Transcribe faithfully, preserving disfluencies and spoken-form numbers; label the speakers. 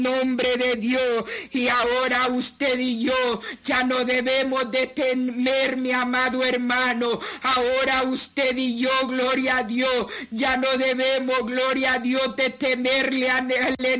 Speaker 1: nombre de Dios. Y ahora usted y yo ya no debemos de temer, mi amado hermano. Ahora usted y yo, gloria a Dios, ya no debemos, gloria a Dios, de temerle al